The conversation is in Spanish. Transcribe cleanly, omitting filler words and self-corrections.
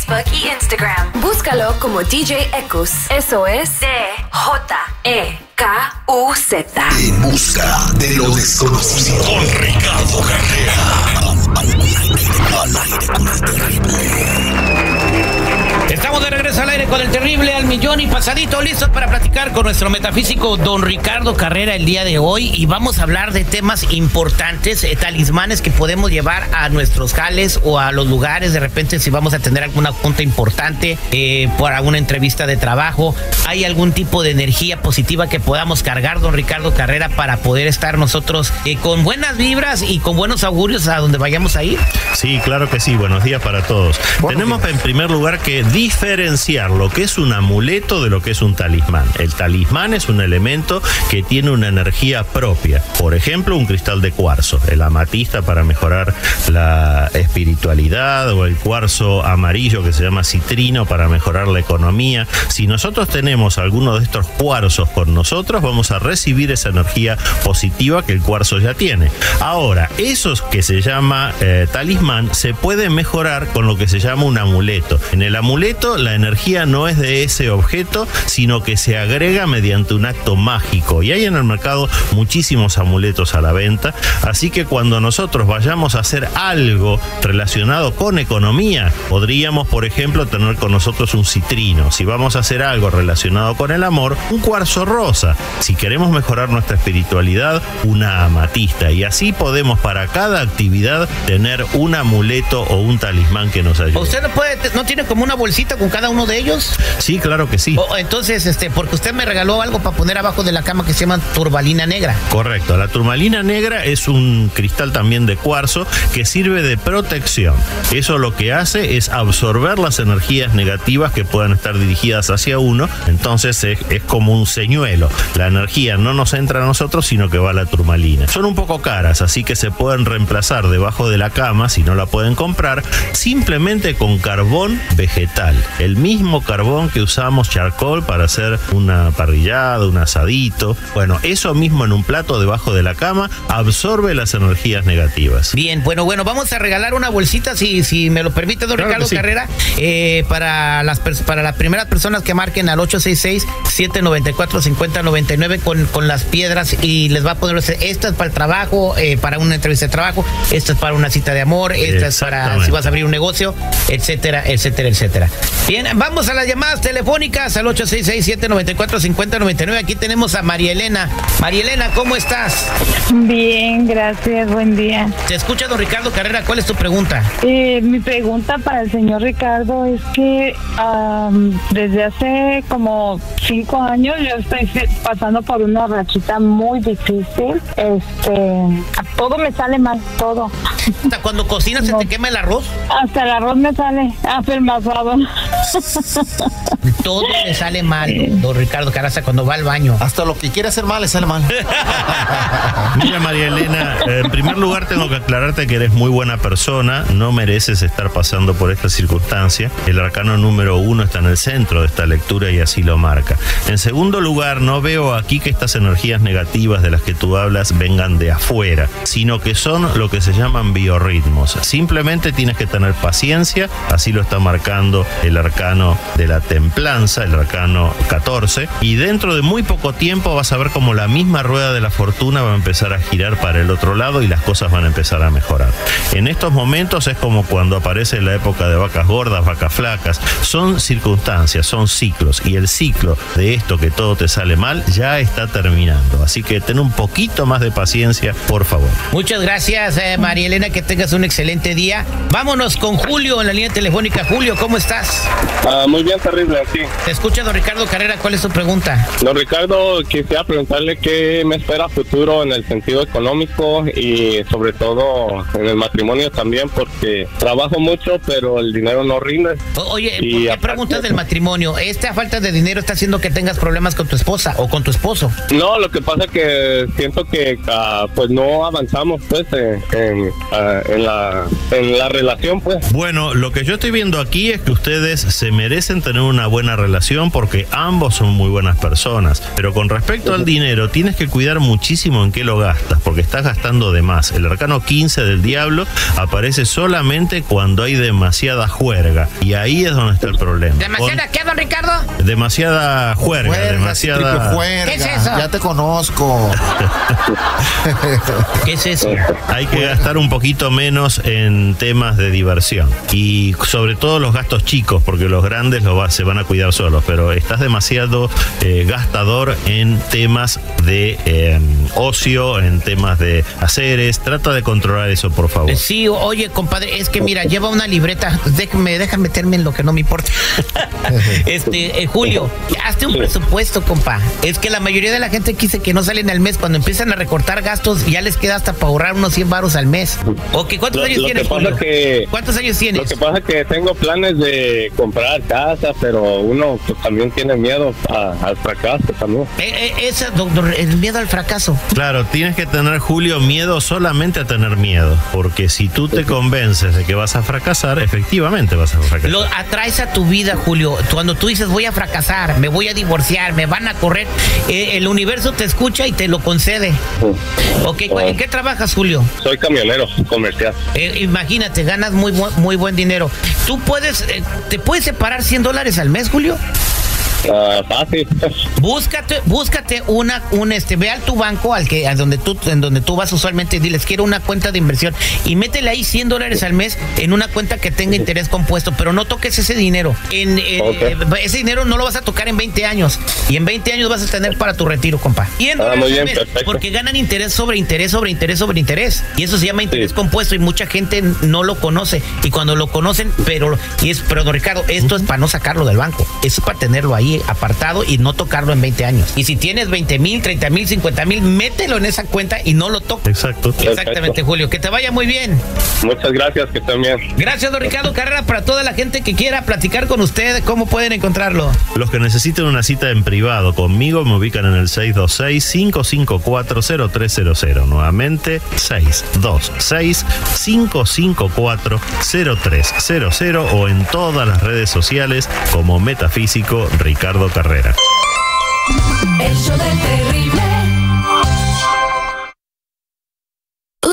Facebook y Instagram. Búscalo como DJ Ekus. Eso es DJEKUZ. En busca de lo desconocido. Con Ricardo Carrera. Al aire con el terrible. Estamos de regreso al aire con el terrible al millón y pasadito, listos para platicar con nuestro metafísico don Ricardo Carrera el día de hoy, y vamos a hablar de temas importantes, talismanes que podemos llevar a nuestros jales o a los lugares, de repente si vamos a tener alguna junta importante, para una entrevista de trabajo. ¿Hay algún tipo de energía positiva que podamos cargar, don Ricardo Carrera, para poder estar nosotros con buenas vibras y con buenos augurios a donde vayamos a ir? Sí, claro que sí. Buenos días para todos. Tenemos en primer lugar que diferenciar lo que es un amuleto de lo que es un talismán. El talismán es un elemento que tiene una energía propia. Por ejemplo, un cristal de cuarzo, el amatista para mejorar la espiritualidad, o el cuarzo amarillo que se llama citrino para mejorar la economía. Si nosotros tenemos alguno de estos cuarzos con nosotros, vamos a recibir esa energía positiva que el cuarzo ya tiene. Ahora, esos que se llama talismán se puede mejorar con lo que se llama un amuleto. En el amuleto la energía no es de ese objeto, sino que se agrega mediante un acto mágico, y hay en el mercado muchísimos amuletos a la venta. Así que cuando nosotros vayamos a hacer algo relacionado con economía, podríamos, por ejemplo, tener con nosotros un citrino. Si vamos a hacer algo relacionado con el amor, un cuarzo rosa. Si queremos mejorar nuestra espiritualidad, una amatista. Y así podemos para cada actividad tener un amuleto o un talismán que nos ayude. ¿Usted no tiene como una bolsita con cada uno de ellos? Sí, claro que sí. Entonces, porque usted me regaló algo para poner abajo de la cama que se llama turmalina negra. Correcto. La turmalina negra es un cristal también de cuarzo que sirve de protección. Eso lo que hace es absorber las energías negativas que puedan estar dirigidas hacia uno. Entonces es como un señuelo. La energía no nos entra a nosotros, sino que va a la turmalina. Son un poco caras, así que se pueden reemplazar debajo de la cama, si no la pueden comprar, simplemente con carbón vegetal. El mismo carbón que usamos charcoal para hacer una parrillada, un asadito. Bueno, eso mismo en un plato debajo de la cama absorbe las energías negativas. Bien, bueno, vamos a regalar una bolsita, si me lo permite, don Ricardo Carrera, para las primeras personas que marquen al 866-794-5099 con las piedras, y les va a poner, esta es para el trabajo, para una entrevista de trabajo, esta es para una cita de amor, esta es para si vas a abrir un negocio, etcétera, etcétera, etcétera. Bien, vamos a las llamadas telefónicas al 866-794-5099. Aquí tenemos a María Elena. María Elena, ¿cómo estás? Bien, gracias, buen día. Te escucha don Ricardo Carrera, ¿cuál es tu pregunta? Mi pregunta para el señor Ricardo es que desde hace como 5 años yo estoy pasando por una rachita muy difícil. Todo me sale mal, todo. ¿Hasta cuando cocinas se te quema el arroz? Hasta el arroz me sale afelmazado. Todo le sale mal, don Ricardo Carrera, cuando va al baño. Hasta lo que quiere hacer mal le sale mal. Mira, María Elena, en primer lugar tengo que aclararte que eres muy buena persona, no mereces estar pasando por esta circunstancia. El arcano número 1 está en el centro de esta lectura y así lo marca. En segundo lugar, no veo aquí que estas energías negativas de las que tú hablas vengan de afuera, sino que son lo que se llaman biorritmos. Simplemente tienes que tener paciencia, así lo está marcando el arcano de la templanza, el arcano 14, y dentro de muy poco tiempo vas a ver como la misma rueda de la fortuna va a empezar a girar para el otro lado y las cosas van a empezar a mejorar. En estos momentos es como cuando aparece la época de vacas gordas, vacas flacas. Son circunstancias, son ciclos, y el ciclo de esto que todo te sale mal ya está terminando. Así que ten un poquito más de paciencia, por favor. Muchas gracias, María Elena, que tengas un excelente día. Vámonos con Julio en la línea telefónica. Julio, ¿cómo estás? Muy bien, terrible, sí. Te escucha don Ricardo Carrera, ¿cuál es tu pregunta? Don Ricardo, quisiera preguntarle qué me espera futuro en el sentido económico y sobre todo en el matrimonio también, porque trabajo mucho, pero el dinero no rinde. Oye, ¿por qué preguntas del matrimonio? ¿Esta falta de dinero está haciendo que tengas problemas con tu esposa o con tu esposo? No, lo que pasa es que siento que pues no avanzamos pues en la relación, pues. Bueno, lo que yo estoy viendo aquí es que ustedes se merecen tener una buena relación porque ambos son muy buenas personas. Pero con respecto al dinero, tienes que cuidar muchísimo en qué lo gastas, porque estás gastando de más. El arcano 15 del diablo aparece solamente cuando hay demasiada juerga. Y ahí es donde está el problema. ¿Demasiada qué, don Ricardo? Demasiada juerga, demasiada... Juerga. ¿Qué es eso? Ya te conozco. ¿Qué es eso? Hay que gastar un poquito menos en temas de diversión. Y sobre todo los gastos chicos, porque los grandes se van a cuidar solos. Pero estás demasiado gastador en temas de ocio, en temas de haceres. Trata de controlar eso, por favor. Sí, oye, compadre, es que mira, lleva una libreta. Deja meterme en lo que no me importa. Julio, hazte un presupuesto, compa. Es que la mayoría de la gente dice que no salen al mes. Cuando empiezan a recortar gastos, ya les queda hasta para ahorrar unos 100 varos al mes. Ok, ¿cuántos años tienes, Julio? ¿Cuántos años tienes? Lo que pasa es que tengo planes de comprar casa, pero uno pues, también tiene miedo al fracaso también. Doctor, el miedo al fracaso. Claro, tienes que tener, Julio, miedo solamente a tener miedo. Porque si tú te convences de que vas a fracasar, efectivamente vas a fracasar. Lo atraes a tu vida, Julio. Cuando tú dices voy a fracasar, me voy a divorciar, me van a correr, el universo te escucha y te lo concede. Ok, ¿en qué trabajas, Julio? Soy camionero comercial. Imagínate, ganas muy buen dinero. ¿Tú te puedes separar $100 al mes, Julio? Fácil. Búscate ve a tu banco en donde tú vas usualmente y diles quiero una cuenta de inversión y métele ahí $100 al mes en una cuenta que tenga interés compuesto, pero no toques ese dinero. Ese dinero no lo vas a tocar en 20 años y en 20 años vas a tener para tu retiro, compa. $100 muy bien, al mes, perfecto. porque ganan interés sobre interés sobre interés sobre interés y eso se llama interés compuesto y mucha gente no lo conoce y cuando lo conocen, pero don Ricardo, esto es para no sacarlo del banco, eso es para tenerlo ahí apartado y no tocarlo en 20 años. Y si tienes 20,000, 30,000, 50,000, mételo en esa cuenta y no lo toques. Exacto. Exactamente, perfecto. Julio. Que te vaya muy bien. Muchas gracias, que estén bien. Gracias, don Ricardo Carrera. Para toda la gente que quiera platicar con usted, ¿cómo pueden encontrarlo? Los que necesiten una cita en privado conmigo me ubican en el 626-554-0300. Nuevamente, 626-554-0300 o en todas las redes sociales como Metafísico Ricardo Carrera. El show del terrible.